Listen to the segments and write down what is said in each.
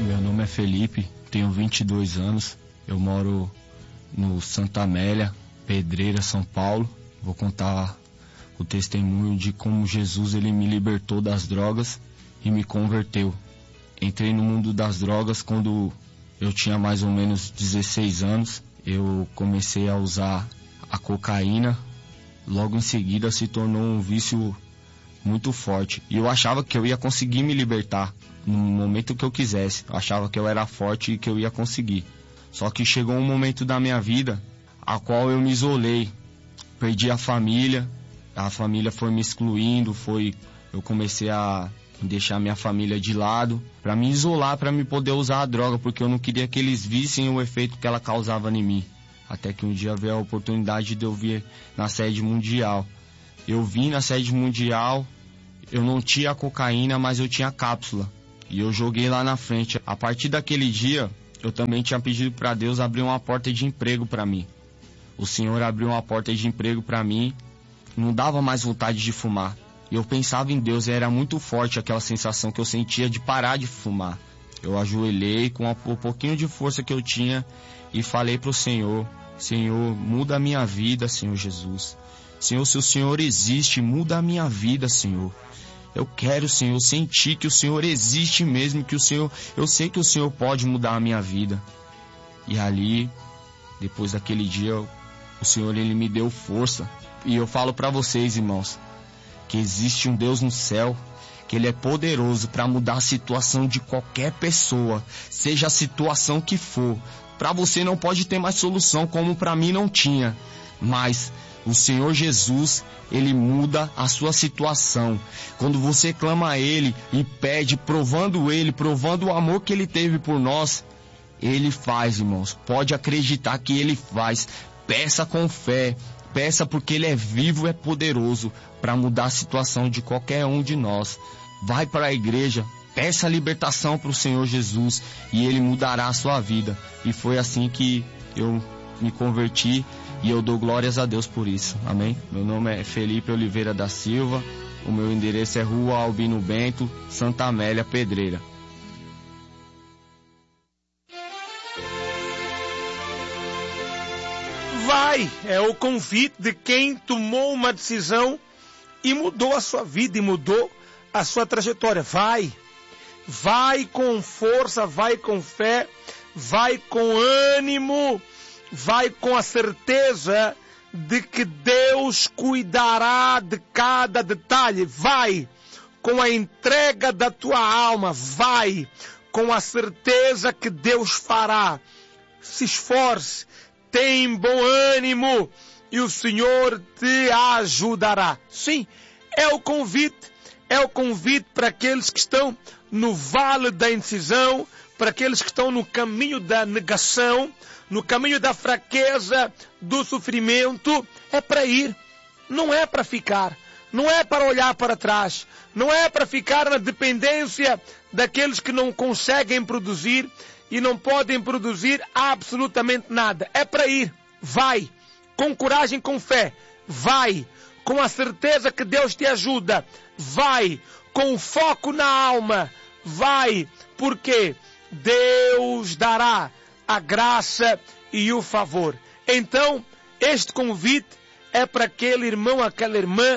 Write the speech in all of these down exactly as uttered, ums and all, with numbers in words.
Meu nome é Felipe, tenho vinte e dois anos, eu moro no Santa Amélia, Pedreira, São Paulo. Vou contar o testemunho de como Jesus ele me libertou das drogas e me converteu. Entrei no mundo das drogas quando eu tinha mais ou menos dezesseis anos. Eu comecei a usar a cocaína, logo em seguida se tornou um vício muito forte. E eu achava que eu ia conseguir me libertar no momento que eu quisesse. Eu achava que eu era forte e que eu ia conseguir. Só que chegou um momento da minha vida a qual eu me isolei. Perdi a família, a família foi me excluindo, foi, eu comecei a deixar minha família de lado para me isolar, para me poder usar a droga, porque eu não queria que eles vissem o efeito que ela causava em mim. Até que um dia veio a oportunidade de eu vir na sede mundial. Eu vim na sede mundial, eu não tinha cocaína, mas eu tinha cápsula. E eu joguei lá na frente. A partir daquele dia, eu também tinha pedido para Deus abrir uma porta de emprego para mim. O Senhor abriu uma porta de emprego para mim, não dava mais vontade de fumar. Eu pensava em Deus e era muito forte aquela sensação que eu sentia de parar de fumar. Eu ajoelhei com o pouquinho de força que eu tinha e falei para o Senhor: Senhor, muda a minha vida, Senhor Jesus. Senhor, se o Senhor existe, muda a minha vida, Senhor. Eu quero, Senhor, sentir que o Senhor existe mesmo, que o Senhor, eu sei que o Senhor pode mudar a minha vida. E ali, depois daquele dia, o Senhor, Ele me deu força. E eu falo para vocês, irmãos, que existe um Deus no céu, que Ele é poderoso para mudar a situação de qualquer pessoa, seja a situação que for. Para você não pode ter mais solução, como para mim não tinha, mas o Senhor Jesus, Ele muda a sua situação. Quando você clama a Ele e pede, provando Ele, provando o amor que Ele teve por nós, Ele faz, irmãos. Pode acreditar que Ele faz. Peça com fé. Peça porque Ele é vivo e é poderoso para mudar a situação de qualquer um de nós. Vai para a igreja, peça a libertação para o Senhor Jesus e Ele mudará a sua vida. E foi assim que eu me converti. E eu dou glórias a Deus por isso. Amém? Meu nome é Felipe Oliveira da Silva. O meu endereço é Rua Albino Bento, Santa Amélia, Pedreira. Vai! É o convite de quem tomou uma decisão e mudou a sua vida e mudou a sua trajetória. Vai! Vai com força, vai com fé, vai com ânimo. Vai com a certeza de que Deus cuidará de cada detalhe. Vai com a entrega da tua alma. Vai com a certeza que Deus fará. Se esforce, tem bom ânimo e o Senhor te ajudará. Sim, é o convite. É o convite para aqueles que estão no vale da indecisão, para aqueles que estão no caminho da negação, no caminho da fraqueza, do sofrimento. É para ir, não é para ficar, não é para olhar para trás, não é para ficar na dependência daqueles que não conseguem produzir e não podem produzir absolutamente nada. É para ir, vai, com coragem, com fé, vai, com a certeza que Deus te ajuda, vai, com foco na alma, vai, porque Deus dará a graça e o favor. Então, este convite é para aquele irmão, aquela irmã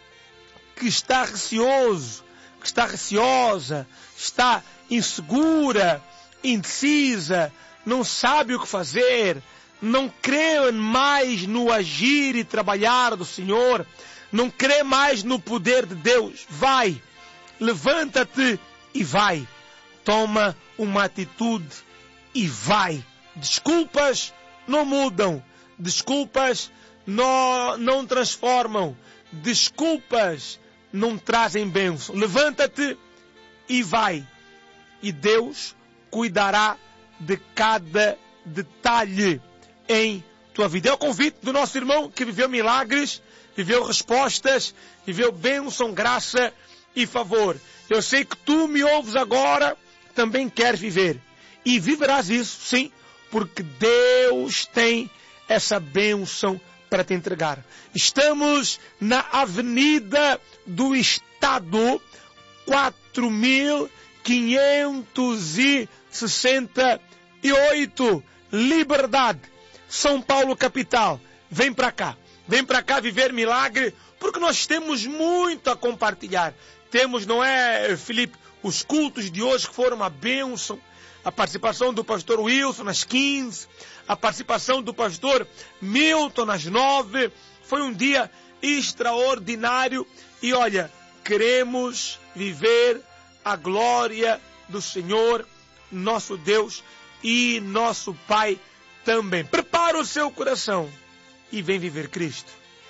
que está receoso, que está receosa, está insegura, indecisa, não sabe o que fazer, não crê mais no agir e trabalhar do Senhor, não crê mais no poder de Deus. Vai, levanta-te e vai. Toma uma atitude e vai. Desculpas não mudam. Desculpas não, não transformam. Desculpas não trazem bênção. Levanta-te e vai. E Deus cuidará de cada detalhe em tua vida. É o convite do nosso irmão que viveu milagres, viveu respostas, viveu bênção, graça e favor. Eu sei que tu me ouves agora, também queres viver. E viverás isso, sim, porque Deus tem essa bênção para te entregar. Estamos na Avenida do Estado, quatro mil quinhentos e sessenta e oito. Liberdade. São Paulo, capital. Vem para cá. Vem para cá viver milagre, porque nós temos muito a compartilhar. Temos, não é, Felipe, os cultos de hoje que foram uma bênção. A participação do pastor Wilson às quinze, a participação do pastor Milton às nove. Foi um dia extraordinário e olha, queremos viver a glória do Senhor, nosso Deus e nosso Pai também. Prepara o seu coração e vem viver Cristo.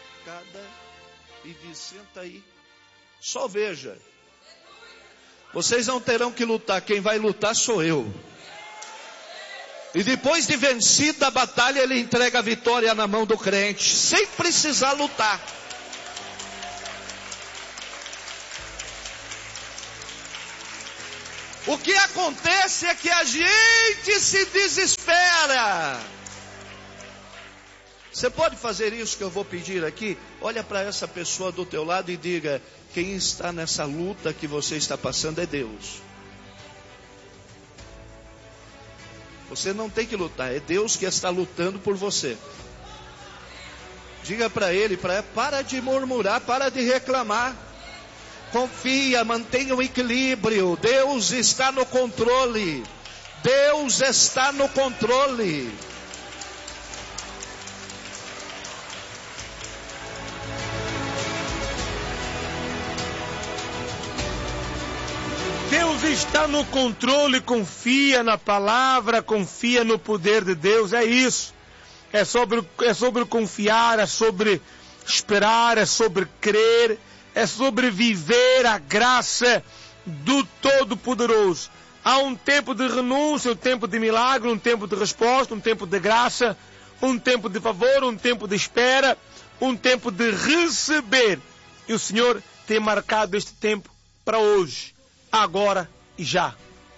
E diz, senta aí, só veja. Vocês não terão que lutar, quem vai lutar sou eu. E depois de vencida a batalha, ele entrega a vitória na mão do crente, sem precisar lutar. O que acontece é que a gente se desespera. Você pode fazer isso que eu vou pedir aqui? Olha para essa pessoa do teu lado e diga: quem está nessa luta que você está passando é Deus. Você não tem que lutar, é Deus que está lutando por você. Diga para ele, para para de murmurar, para de reclamar. Confia, mantenha o equilíbrio. Deus está no controle. Deus está no controle. Deus está no controle, confia na palavra, confia no poder de Deus, é isso. É sobre, é sobre confiar, é sobre esperar, é sobre crer, é sobre viver a graça do Todo-Poderoso. Há um tempo de renúncia, um tempo de milagre, um tempo de resposta, um tempo de graça, um tempo de favor, um tempo de espera, um tempo de receber. E o Senhor tem marcado este tempo para hoje, agora e já.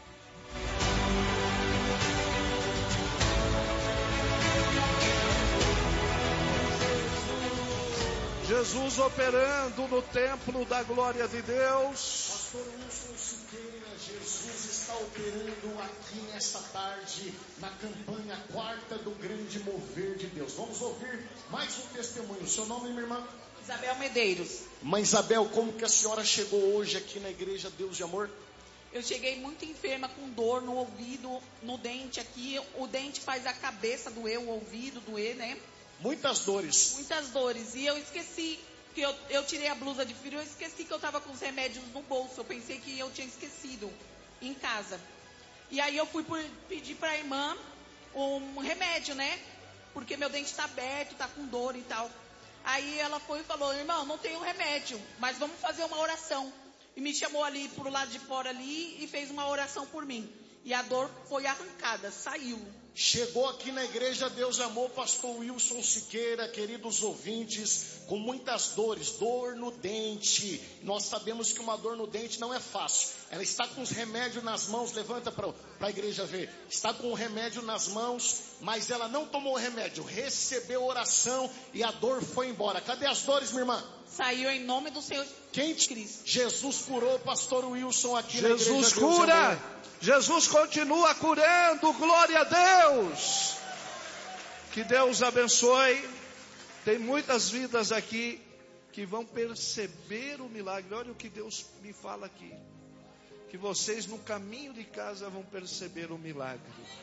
Jesus operando no templo da glória de Deus. Pastor Wilson Siqueira, Jesus está operando aqui nesta tarde, na campanha quarta do grande mover de Deus. Vamos ouvir mais um testemunho. Seu nome, minha irmã? Isabel Medeiros. Mãe Isabel, como que a senhora chegou hoje aqui na igreja Deus de Amor? Eu cheguei muito enferma, com dor no ouvido, no dente aqui. O dente faz a cabeça doer, o ouvido doer, né? Muitas dores. Muitas dores. E eu esqueci, que eu, eu tirei a blusa de frio, eu esqueci que eu estava com os remédios no bolso. Eu pensei que eu tinha esquecido em casa. E aí eu fui por, pedir para a irmã um remédio, né? Porque meu dente está aberto, está com dor e tal. Aí ela foi e falou: irmão, não tenho remédio, mas vamos fazer uma oração. E me chamou ali pro lado de fora ali e fez uma oração por mim. E a dor foi arrancada, saiu. Chegou aqui na igreja Deus Amor, pastor Wilson Siqueira, queridos ouvintes, com muitas dores, dor no dente. Nós sabemos que uma dor no dente não é fácil. Ela está com os remédios nas mãos, levanta para a igreja ver. Está com o remédio nas mãos, mas ela não tomou o remédio, recebeu oração e a dor foi embora. Cadê as dores, minha irmã? Saiu em nome do Senhor Quem Cristo. Jesus curou o pastor Wilson aqui Jesus na igreja Deus cura. Amor. Jesus continua curando, glória a Deus. Que Deus abençoe. Tem muitas vidas aqui que vão perceber o milagre. Olha o que Deus me fala aqui. Que vocês no caminho de casa vão perceber o milagre.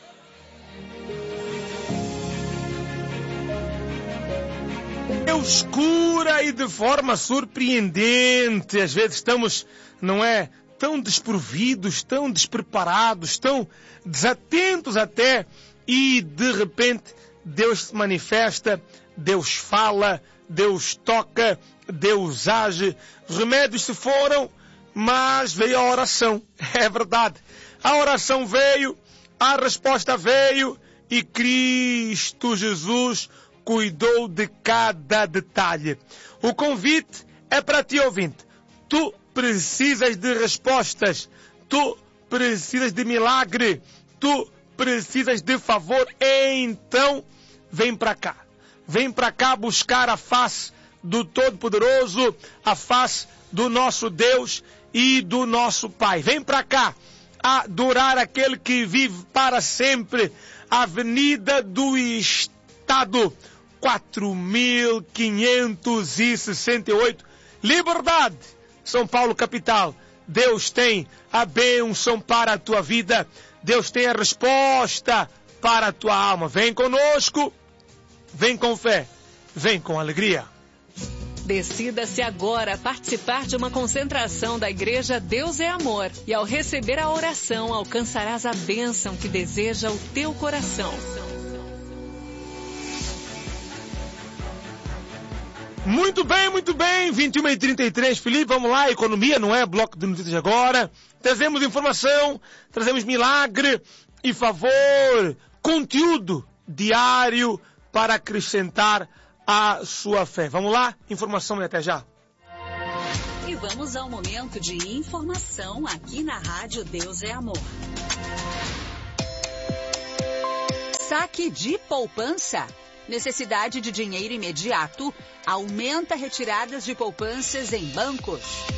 Deus cura e de forma surpreendente. Às vezes estamos, não é, tão desprovidos, tão despreparados, tão desatentos até, e de repente Deus se manifesta, Deus fala, Deus toca, Deus age. Os remédios se foram, mas veio a oração. É verdade. A oração veio, a resposta veio, e Cristo Jesus cuidou de cada detalhe. O convite é para ti, ouvinte. Tu precisas de respostas, tu precisas de milagre, tu precisas de favor, então vem para cá. Vem para cá buscar a face do Todo-Poderoso, a face do nosso Deus e do nosso Pai. Vem para cá, adorar aquele que vive para sempre. Avenida do Estado, quatro mil quinhentos e sessenta e oito, Liberdade, São Paulo, capital. Deus tem a bênção para a tua vida. Deus tem a resposta para a tua alma. Vem conosco, vem com fé, vem com alegria. Decida-se agora participar de uma concentração da Igreja Deus é Amor. E ao receber a oração, alcançarás a bênção que deseja o teu coração. Muito bem, muito bem. vinte e uma e trinta e três, Felipe, vamos lá. Economia, não é? Bloco de notícias agora. Trazemos informação, trazemos milagre e favor. Conteúdo diário para acrescentar a sua fé. Vamos lá? Informação e até já. E vamos ao momento de informação aqui na Rádio Deus é Amor. Saque de poupança. Necessidade de dinheiro imediato aumenta retiradas de poupanças em bancos.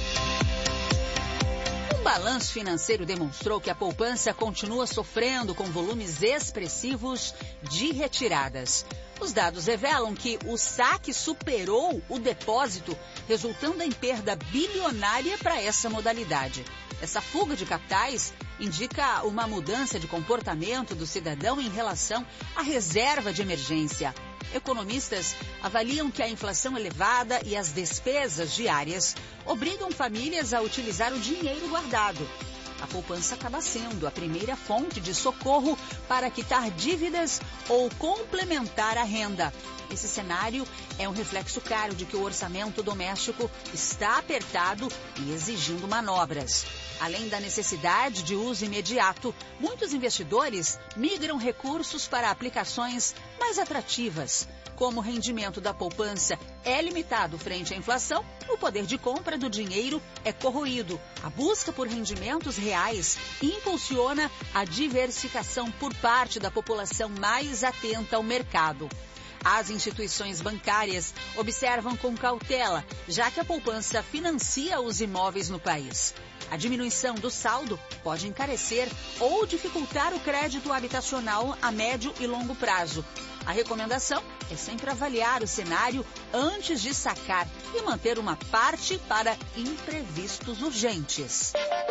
Um balanço financeiro demonstrou que a poupança continua sofrendo com volumes expressivos de retiradas. Os dados revelam que o saque superou o depósito, resultando em perda bilionária para essa modalidade. Essa fuga de capitais indica uma mudança de comportamento do cidadão em relação à reserva de emergência. Economistas avaliam que a inflação elevada e as despesas diárias obrigam famílias a utilizar o dinheiro guardado. A poupança acaba sendo a primeira fonte de socorro para quitar dívidas ou complementar a renda. Esse cenário é um reflexo claro de que o orçamento doméstico está apertado e exigindo manobras. Além da necessidade de uso imediato, muitos investidores migram recursos para aplicações mais atrativas. Como o rendimento da poupança é limitado frente à inflação, o poder de compra do dinheiro é corroído. A busca por rendimentos reais impulsiona a diversificação por parte da população mais atenta ao mercado. As instituições bancárias observam com cautela, já que a poupança financia os imóveis no país. A diminuição do saldo pode encarecer ou dificultar o crédito habitacional a médio e longo prazo. A recomendação é sempre avaliar o cenário antes de sacar e manter uma parte para imprevistos urgentes.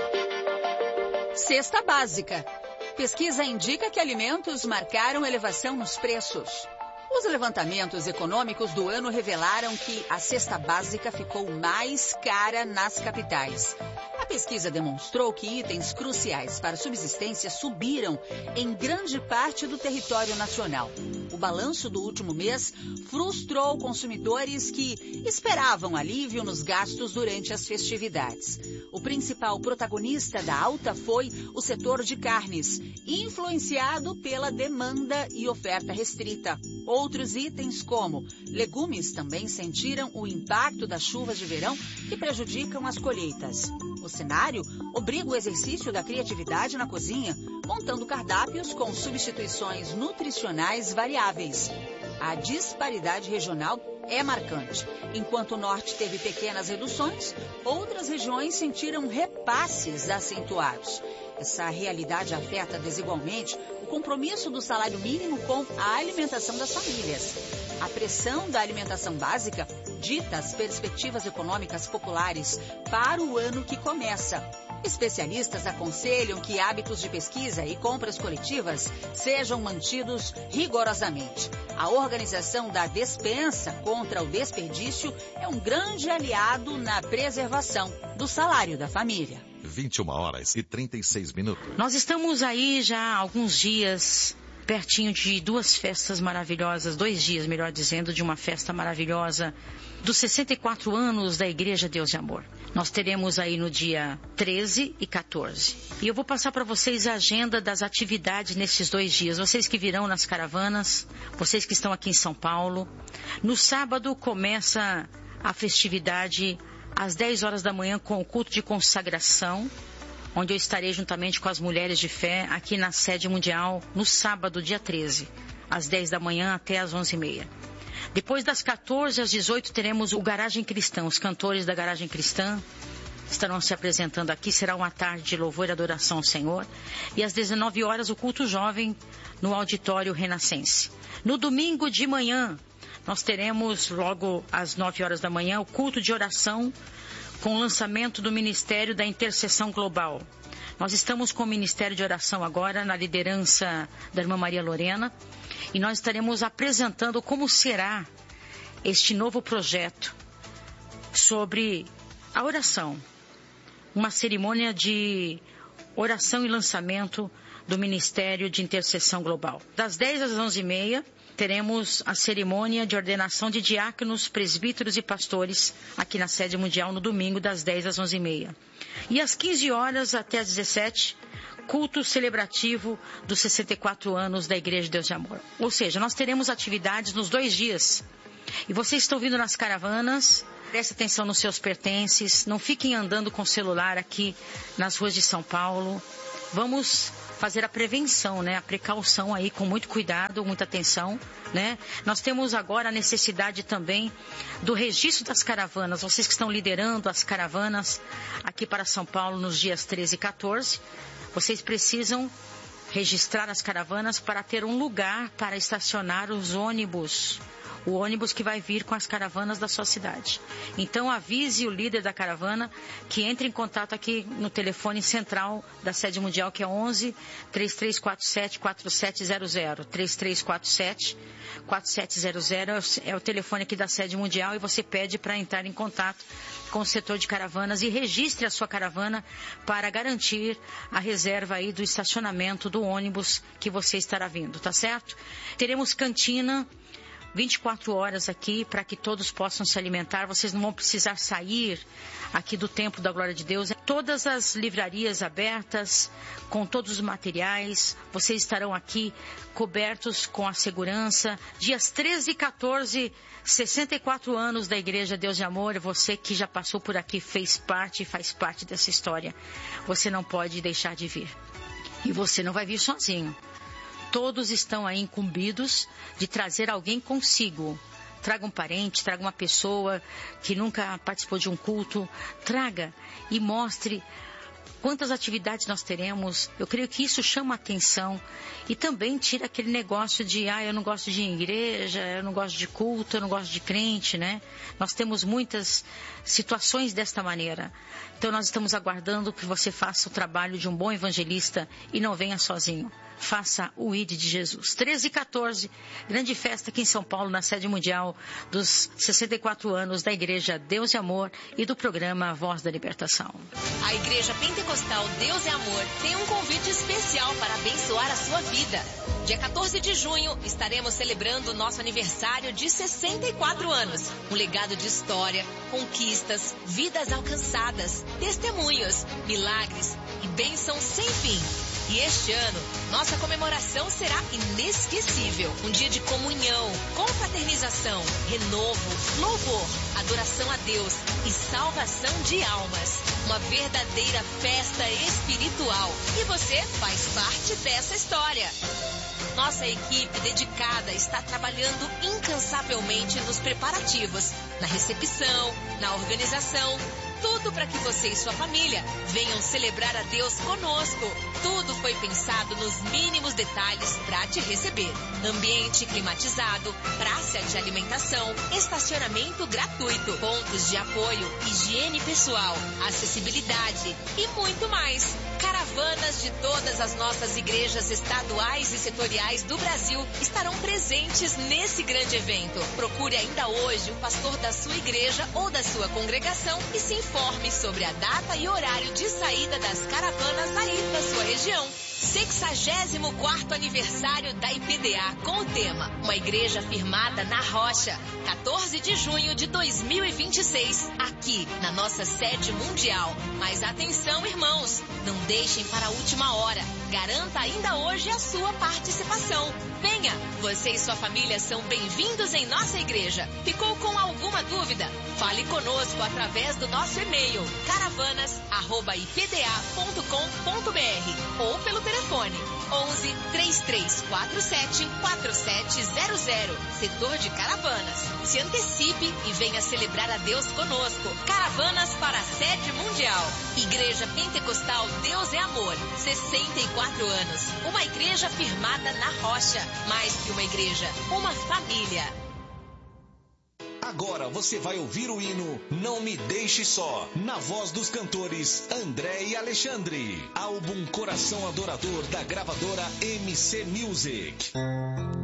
Cesta básica. Pesquisa indica que alimentos marcaram elevação nos preços. Os levantamentos econômicos do ano revelaram que a cesta básica ficou mais cara nas capitais. A pesquisa demonstrou que itens cruciais para a subsistência subiram em grande parte do território nacional. O balanço do último mês frustrou consumidores que esperavam alívio nos gastos durante as festividades. O principal protagonista da alta foi o setor de carnes, influenciado pela demanda e oferta restrita. Outros itens, como legumes, também sentiram o impacto das chuvas de verão que prejudicam as colheitas. O cenário obriga o exercício da criatividade na cozinha, montando cardápios com substituições nutricionais variáveis. A disparidade regional é marcante. Enquanto o norte teve pequenas reduções, outras regiões sentiram repasses acentuados. Essa realidade afeta desigualmente o compromisso do salário mínimo com a alimentação das famílias. A pressão da alimentação básica dita as perspectivas econômicas populares para o ano que começa. Especialistas aconselham que hábitos de pesquisa e compras coletivas sejam mantidos rigorosamente. A organização da despensa contra o desperdício é um grande aliado na preservação do salário da família. vinte e uma horas e trinta e seis minutos. Nós estamos aí já há alguns dias, pertinho de duas festas maravilhosas, dois dias, melhor dizendo, de uma festa maravilhosa dos sessenta e quatro anos da Igreja Deus de Amor. Nós teremos aí no dia treze e quatorze. E eu vou passar para vocês a agenda das atividades nesses dois dias. Vocês que virão nas caravanas, vocês que estão aqui em São Paulo. No sábado começa a festividade às dez horas da manhã com o culto de consagração, onde eu estarei juntamente com as mulheres de fé aqui na sede mundial no sábado, dia treze, às dez da manhã até às onze e meia. Depois das quatorze às dezoito teremos o Garagem Cristã, os cantores da Garagem Cristã estarão se apresentando aqui. Será uma tarde de louvor e adoração ao Senhor. E às dezenove horas, o culto jovem no Auditório Renascense. No domingo de manhã, nós teremos, logo às nove horas da manhã, o culto de oração com o lançamento do Ministério da Intercessão Global. Nós estamos com o Ministério de Oração agora, na liderança da irmã Maria Lorena, e nós estaremos apresentando como será este novo projeto sobre a oração. Uma cerimônia de oração e lançamento do Ministério de Intercessão Global. Das dez às onze e meia, teremos a cerimônia de ordenação de diáconos, presbíteros e pastores aqui na sede mundial no domingo, das dez às onze e meia. E às quinze horas até às dezessete, culto celebrativo dos sessenta e quatro anos da Igreja de Deus de Amor. Ou seja, nós teremos atividades nos dois dias. E vocês estão vindo nas caravanas, preste atenção nos seus pertences, não fiquem andando com o celular aqui nas ruas de São Paulo. Vamos fazer a prevenção, né? A precaução aí, com muito cuidado, muita atenção, né? Nós temos agora a necessidade também do registro das caravanas. Vocês que estão liderando as caravanas aqui para São Paulo nos dias treze e quatorze, vocês precisam registrar as caravanas para ter um lugar para estacionar os ônibus. O ônibus que vai vir com as caravanas da sua cidade. Então avise o líder da caravana que entre em contato aqui no telefone central da sede mundial, que é onze, três três quatro sete, quatro sete zero zero. três três quatro sete, quatro sete zero zero é o telefone aqui da sede mundial, e você pede para entrar em contato com o setor de caravanas e registre a sua caravana para garantir a reserva aí do estacionamento do ônibus que você estará vindo, tá certo? Teremos cantina vinte e quatro horas aqui, para que todos possam se alimentar. Vocês não vão precisar sair aqui do Templo da Glória de Deus. Todas as livrarias abertas, com todos os materiais. Vocês estarão aqui cobertos com a segurança. Dias treze e quatorze, sessenta e quatro anos da Igreja Deus de Amor. Você que já passou por aqui, fez parte e faz parte dessa história. Você não pode deixar de vir. E você não vai vir sozinho. Todos estão aí incumbidos de trazer alguém consigo. Traga um parente, traga uma pessoa que nunca participou de um culto. Traga e mostre quantas atividades nós teremos. Eu creio que isso chama a atenção e também tira aquele negócio de, ah, eu não gosto de igreja, eu não gosto de culto, eu não gosto de crente, né? Nós temos muitas situações desta maneira. Então nós estamos aguardando que você faça o trabalho de um bom evangelista e não venha sozinho. Faça o I D de Jesus. treze e quatorze, grande festa aqui em São Paulo, na sede mundial dos sessenta e quatro anos da Igreja Deus e Amor e do programa Voz da Libertação. A Igreja Pentecostal Deus e Amor tem um convite especial para abençoar a sua vida. Dia quatorze de junho, estaremos celebrando o nosso aniversário de sessenta e quatro anos. Um legado de história, conquistas, vidas alcançadas, testemunhos, milagres e bênçãos sem fim. E este ano, nossa comemoração será inesquecível. Um dia de comunhão, confraternização, renovo, louvor, adoração a Deus e salvação de almas. Uma verdadeira festa espiritual. E você faz parte dessa história. Nossa equipe dedicada está trabalhando incansavelmente nos preparativos, na recepção, na organização. Tudo para que você e sua família venham celebrar a Deus conosco. Tudo foi pensado nos mínimos detalhes para te receber. Ambiente climatizado, praça de alimentação, estacionamento gratuito, pontos de apoio, higiene pessoal, acessibilidade e muito mais. Caravanas de todas as nossas igrejas estaduais e setoriais do Brasil estarão presentes nesse grande evento. Procure ainda hoje o pastor da sua igreja ou da sua congregação e se informe sobre a data e horário de saída das caravanas aí da sua região. sexagésimo quarto aniversário da I P D A com o tema Uma Igreja Firmada na Rocha, quatorze de junho de dois mil e vinte e seis, aqui na nossa sede mundial. Mas atenção, irmãos, não deixem para a última hora. Garanta ainda hoje a sua participação. Venha, você e sua família são bem-vindos em nossa igreja. Ficou com alguma dúvida? Fale conosco através do nosso e-mail caravanas arroba i p d a ponto com ponto b r ou pelo telefone onze, três três quatro sete, quatro sete zero zero. Setor de Caravanas. Se antecipe e venha celebrar a Deus conosco. Caravanas para a sede mundial. Igreja Pentecostal Deus é Amor. sessenta e quatro anos. Uma igreja firmada na rocha. Mais que uma igreja, uma família. Agora você vai ouvir o hino Não Me Deixe Só, na voz dos cantores André e Alexandre. Álbum Coração Adorador da gravadora M C Music.